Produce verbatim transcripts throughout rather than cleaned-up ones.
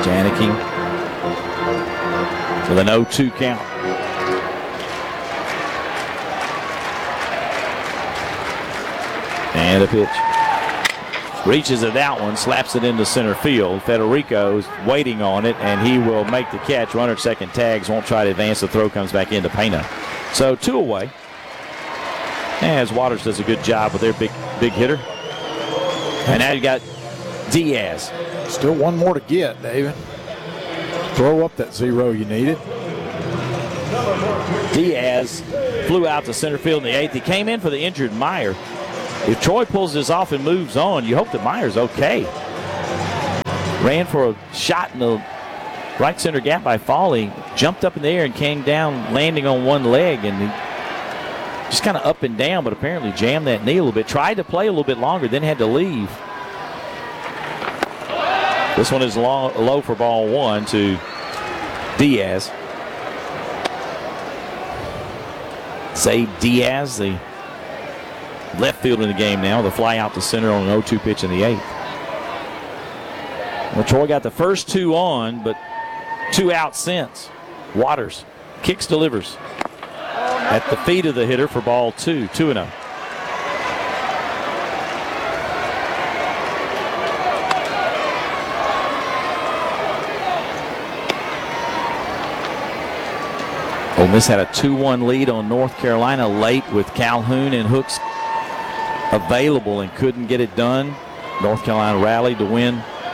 Janicki with an oh two count. And a pitch. Reaches at that one, slaps it into center field. Federico's waiting on it, and he will make the catch. Runner at second tags, won't try to advance. The throw comes back into Pena. So two away. As Waters does a good job with their big big hitter. And now you got Diaz. Still one more to get, David. Throw up that zero you needed. Diaz flew out to center field in the eighth. He came in for the injured Meyer. If Troy pulls this off and moves on, you hope that Meyer's okay. Ran for a shot in the right center gap by Foley. Jumped up in the air and came down, landing on one leg, and he just kind of up and down, but apparently jammed that knee a little bit. Tried to play a little bit longer, then had to leave. This one is long, low for ball one to Diaz. Zay Diaz, the left field in the game now. The fly out to center on an oh two pitch in the eighth. Well, Troy got the first two on, but two out since. Waters kicks, delivers at the feet of the hitter for ball two, two and oh. Ole Miss had a two one lead on North Carolina late with Calhoun and Hooks available and couldn't get it done. North Carolina rallied to win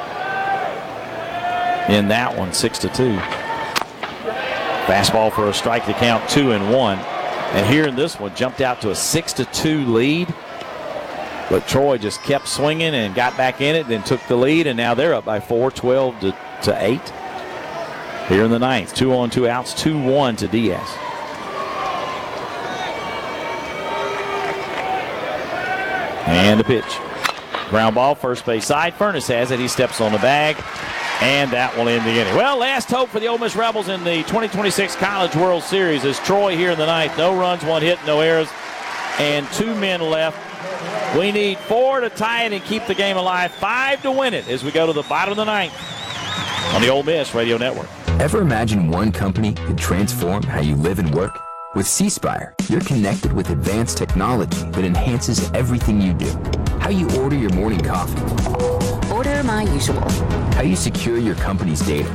in that one, six to two. Fastball for a strike to count, two and one. And here in this one, jumped out to a six to two lead. But Troy just kept swinging and got back in it, then took the lead, and now they're up by four, twelve to, to eight. Here in the ninth, two on, two outs, two one to Diaz. And a pitch. Ground ball, first base side. Furness has it. He steps on the bag, and that will end the inning. Well, last hope for the Ole Miss Rebels in the twenty twenty-six College World Series is Troy here in the ninth. No runs, one hit, no errors, and two men left. We need four to tie it and keep the game alive, five to win it as we go to the bottom of the ninth on the Ole Miss Radio Network. Ever imagine one company could transform how you live and work? With C Spire, you're connected with advanced technology that enhances everything you do. How you order your morning coffee. Order my usual. How you secure your company's data.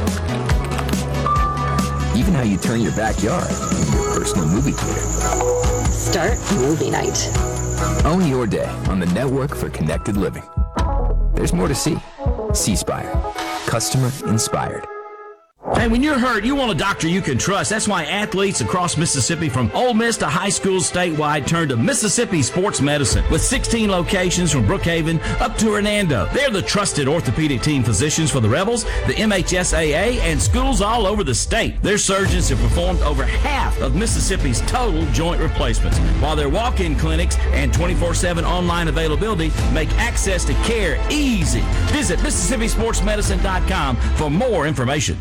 Even how you turn your backyard into your personal movie theater. Start movie night. Own your day on the network for connected living. There's more to see. C Spire. Customer inspired. Hey, when you're hurt, you want a doctor you can trust. That's why athletes across Mississippi, from Ole Miss to high schools statewide, turn to Mississippi Sports Medicine. With sixteen locations from Brookhaven up to Hernando, they're the trusted orthopedic team physicians for the Rebels, the M H S A A, and schools all over the state. Their surgeons have performed over half of Mississippi's total joint replacements, while their walk-in clinics and twenty-four seven online availability make access to care easy. Visit Mississippi Sports Medicine dot com for more information.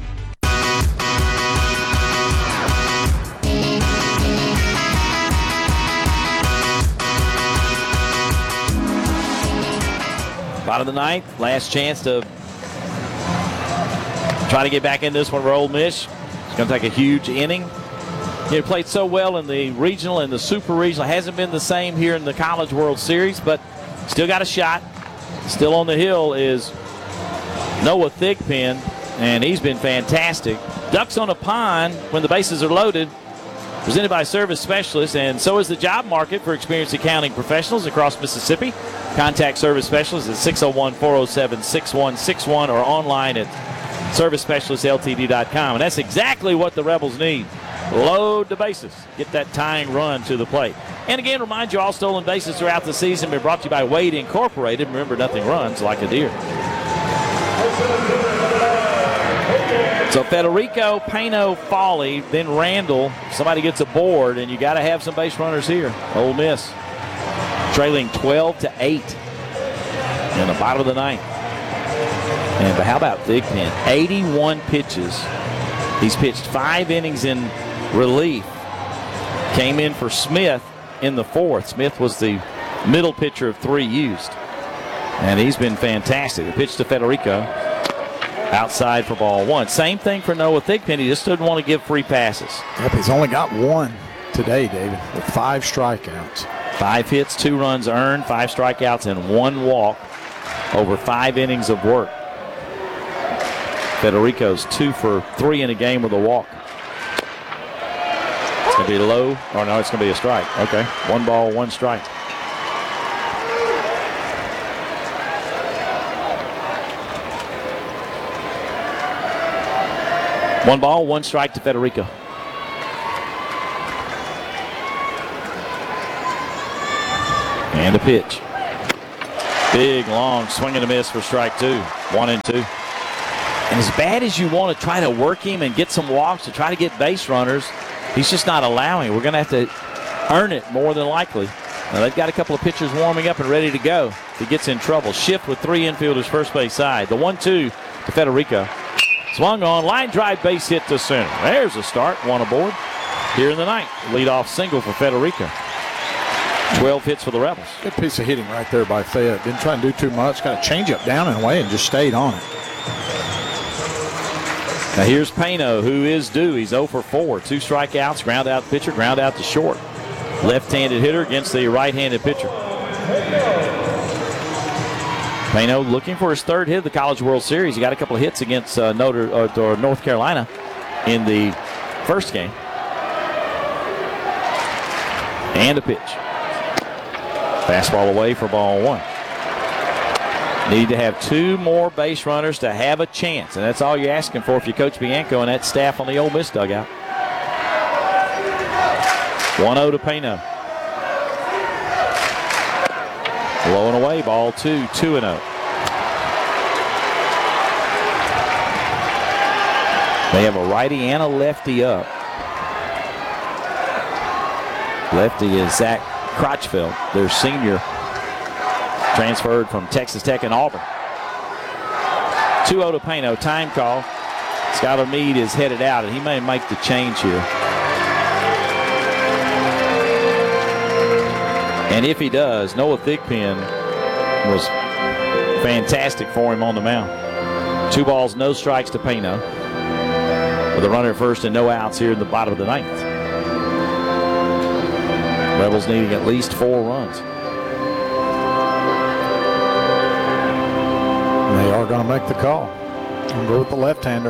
Bottom of the ninth, last chance to try to get back in this one for Ole Miss. It's going to take a huge inning. He played so well in the regional and the super regional. Hasn't been the same here in the College World Series, but still got a shot. Still on the hill is Noah Thigpen, and he's been fantastic. Ducks on a pond when the bases are loaded. Presented by Service Specialists, and so is the job market for experienced accounting professionals across Mississippi. Contact Service Specialists at six oh one, four oh seven, six one six one or online at service specialists l t d dot com. And that's exactly what the Rebels need. Load the bases. Get that tying run to the plate. And again, remind you all stolen bases throughout the season been brought to you by Wade Incorporated. Remember, nothing runs like a deer. So Federico, Pano, Foley, then Randall. Somebody gets a board, and you got to have some base runners here. Ole Miss trailing twelve to eight in the bottom of the ninth. And but how about Thigpen? eighty-one pitches. He's pitched five innings in relief. Came in for Smith in the fourth. Smith was the middle pitcher of three used. And he's been fantastic. The pitch to Federico. outside for ball one. Same thing for Noah Thigpen. He just didn't want to give free passes. Yep, he's only got one today, David, with five strikeouts. Five hits, two runs earned, five strikeouts, and one walk over five innings of work. Federico's two for three in a game with a walk. It's going to be low. Oh, no, it's going to be a strike. Okay, one ball, one strike. One ball, one strike to Federico. And a pitch. Big, long swing and a miss for strike two. One and two. And as bad as you want to try to work him and get some walks to try to get base runners, he's just not allowing. We're going to have to earn it more than likely. Now, they've got a couple of pitchers warming up and ready to go if he gets in trouble. Shift with three infielders first base side. The one two to Federico. Swung on, line drive, base hit to center. There's a start, one aboard here in the ninth. Leadoff single for Federico. twelve hits for the Rebels. Good piece of hitting right there by Fed. Didn't try and do too much. Got a changeup down and away and just stayed on it. Now here's Payno, who is due. He's oh for four. Two strikeouts, ground out pitcher, ground out to short. Left-handed hitter against the right-handed pitcher. Payno looking for his third hit of the College World Series. He got a couple of hits against uh, Notre, uh, or North Carolina in the first game. And a pitch. Fastball away for ball one. Need to have two more base runners to have a chance, and that's all you're asking for if you're Coach Bianco and that staff on the Ole Miss dugout. one oh to Payno. Low and away, ball two, two and oh. They have a righty and a lefty up. Lefty is Zach Crotchfeld, their senior, transferred from Texas Tech and Auburn. two oh to Payno, time call. Skylar Meade is headed out, and he may make the change here. And if he does, Noah Thigpen was fantastic for him on the mound. Two balls, no strikes to Payno, with a runner at first and no outs here in the bottom of the ninth. Rebels needing at least four runs. They are going to make the call. And go with the left-hander.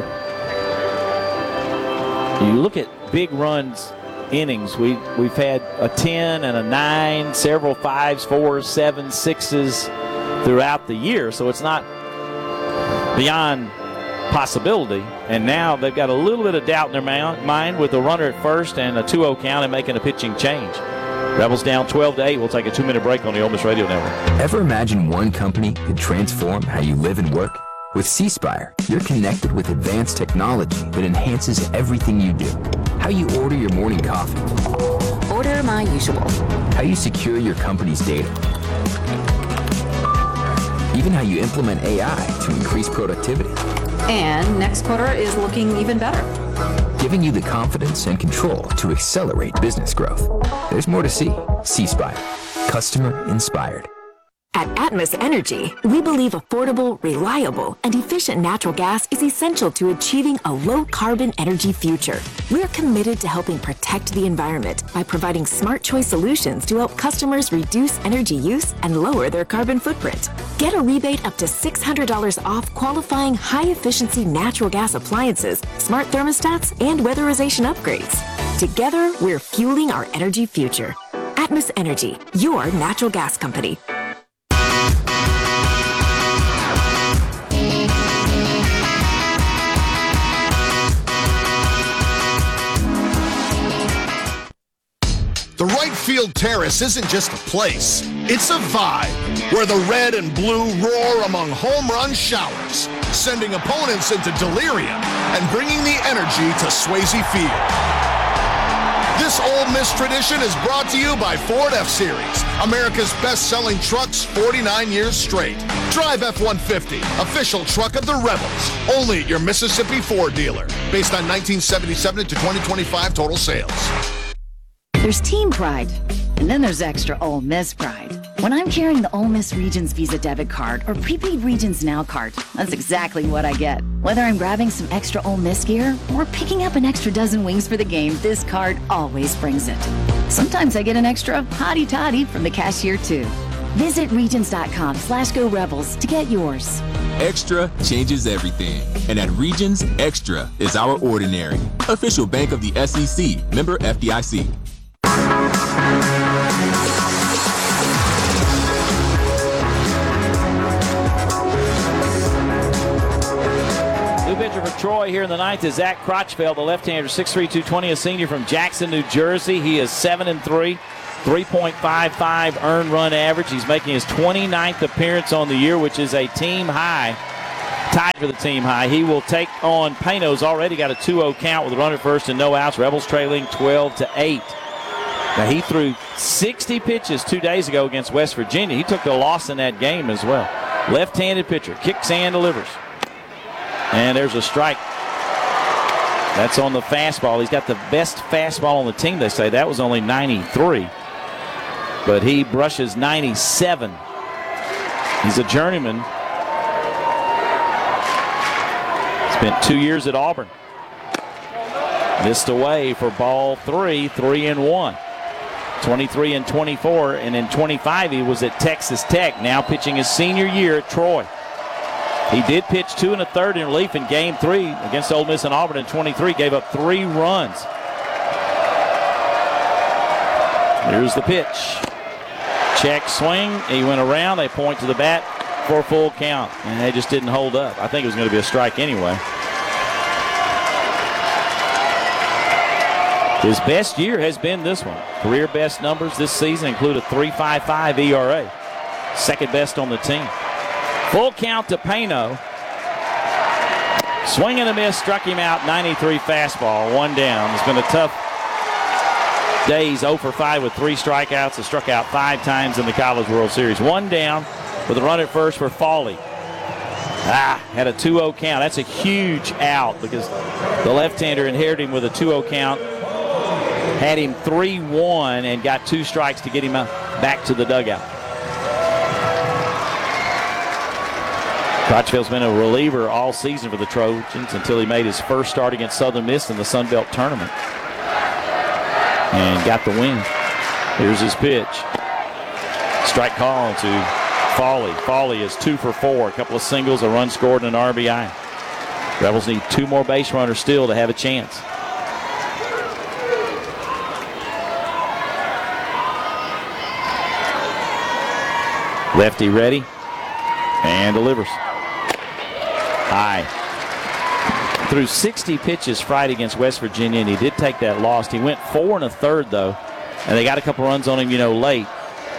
You look at big runs innings. We, we've had a ten and a nine, several fives, fours, sevens, sixes throughout the year. So it's not beyond possibility. And now they've got a little bit of doubt in their mind with a runner at first and a two oh count and making a pitching change. Rebels down twelve to eight. We'll take a two-minute break on the Ole Miss Radio Network. Ever imagine one company could transform how you live and work? With C Spire, you're connected with advanced technology that enhances everything you do. How you order your morning coffee. Order my usual. How you secure your company's data. Even how you implement A I to increase productivity. And next quarter is looking even better. Giving you the confidence and control to accelerate business growth. There's more to see. C Spire. Customer inspired. At Atmos Energy, we believe affordable, reliable, and efficient natural gas is essential to achieving a low-carbon energy future. We're committed to helping protect the environment by providing smart choice solutions to help customers reduce energy use and lower their carbon footprint. Get a rebate up to six hundred dollars off qualifying high-efficiency natural gas appliances, smart thermostats, and weatherization upgrades. Together, we're fueling our energy future. Atmos Energy, your natural gas company. The right field terrace isn't just a place, it's a vibe where the red and blue roar among home run showers, sending opponents into delirium and bringing the energy to Swayze Field. This Ole Miss tradition is brought to you by Ford F-Series, America's best-selling trucks forty-nine years straight. Drive F one fifty, official truck of the Rebels, only at your Mississippi Ford dealer, based on nineteen seventy-seven to twenty twenty-five total sales. There's team pride, and then there's extra Ole Miss pride. When I'm carrying the Ole Miss Regions Visa debit card or prepaid Regions Now card, that's exactly what I get. Whether I'm grabbing some extra Ole Miss gear or picking up an extra dozen wings for the game, this card always brings it. Sometimes I get an extra hottie toddy from the cashier too. Visit Regions.com slash Go Rebels to get yours. Extra changes everything. And at Regions, Extra is our ordinary. Official bank of the S E C. Member F D I C. New pitcher for Troy here in the ninth is Zach Crotchfeld, the left-hander, six three, two twenty, a senior from Jackson, New Jersey. He is seven and three, three point five five earned run average. He's making his twenty-ninth appearance on the year, which is a team high, tied for the team high. He will take on Pano's already got a two oh count with a runner at first and no outs. Rebels trailing twelve to eight. Now, he threw sixty pitches two days ago against West Virginia. He took the loss in that game as well. Left-handed pitcher, kicks and delivers. And there's a strike. That's on the fastball. He's got the best fastball on the team, they say. That was only ninety-three. But he brushes ninety-seven. He's a journeyman. Spent two years at Auburn. Missed away for ball three, three and one. twenty-three and twenty-four, and in twenty-five he was at Texas Tech, now pitching his senior year at Troy. He did pitch two and a third in relief in game three against Ole Miss and Auburn in twenty-three, gave up three runs. Here's the pitch. Check swing, he went around, they point to the bat for a full count, and they just didn't hold up. I think it was going to be a strike anyway. His best year has been this one. Career best numbers this season include a three point five five E R A. Second best on the team. Full count to Pano. Swing and a miss, struck him out, ninety-three fastball, one down. It's been a tough day. He's oh for five with three strikeouts. He struck out five times in the College World Series. One down with a run at first for Fawley. Ah, had a two oh count. That's a huge out because the left-hander inherited him with a two oh count. Had him three one and got two strikes to get him back to the dugout. Crotchfield's been a reliever all season for the Trojans until he made his first start against Southern Miss in the Sun Belt Tournament. And got the win. Here's his pitch. Strike call to Fawley. Fawley is two for four. A couple of singles, a run scored, and an R B I. Rebels need two more base runners still to have a chance. Lefty ready and delivers. High. Threw sixty pitches Friday against West Virginia, and he did take that loss. He went four and a third, though, and they got a couple runs on him, you know, late.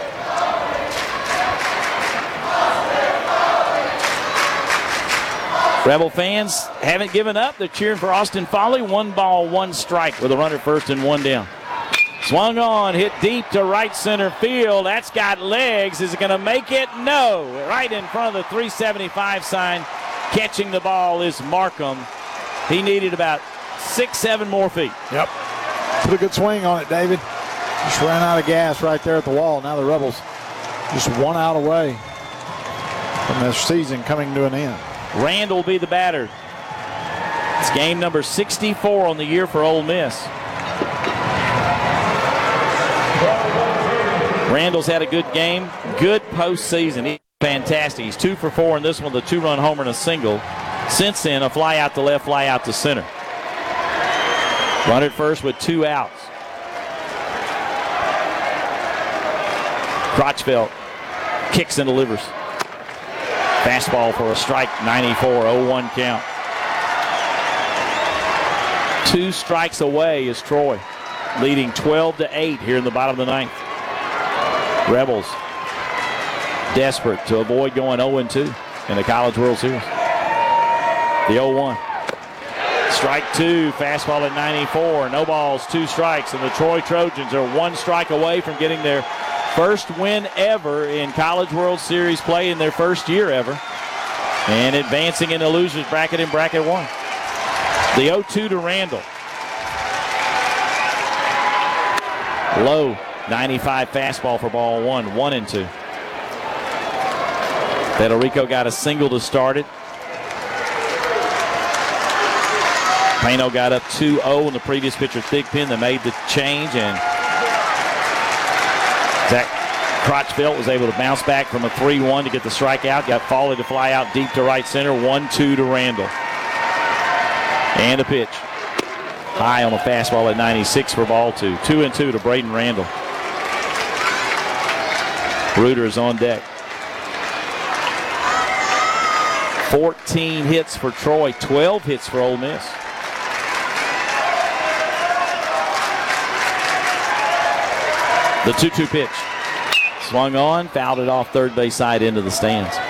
Rebel fans haven't given up. They're cheering for Austin Fawley. One ball, one strike with a runner first and one down. Swung on, hit deep to right center field. That's got legs. Is it going to make it? No. Right in front of the three seventy-five sign. Catching the ball is Markham. He needed about six, seven more feet. Yep. Put a good swing on it, David. Just ran out of gas right there at the wall. Now the Rebels just one out away from their season coming to an end. Randall will be the batter. It's game number sixty-four on the year for Ole Miss. Randall's had a good game, good postseason. He's fantastic. He's two for four in this one, the two-run homer and a single. Since then, a fly out to left, fly out to center. Run at first with two outs. Crotchfeld kicks and delivers. Fastball for a strike, ninety-four, oh one count. Two strikes away is Troy, leading twelve to eight here in the bottom of the ninth. Rebels desperate to avoid going oh and two in the College World Series. The oh one. Strike two, fastball at ninety-four, no balls, two strikes, and the Troy Trojans are one strike away from getting their first win ever in College World Series play in their first year ever, and advancing in the losers bracket in bracket one. The oh two to Randall. Low, ninety-five fastball for ball one, one and two. Federico got a single to start it. Pano got up two oh in the previous pitcher, Thigpen, that made the change, and Zach Crotchfield was able to bounce back from a three one to get the strikeout. Got Foley to fly out deep to right center. one two to Randall. And a pitch. High on a fastball at ninety-six for ball two. Two and two to Braden Randall. Reuter is on deck. fourteen hits for Troy, twelve hits for Ole Miss. The two two pitch. Swung on, fouled it off third base side into the stands.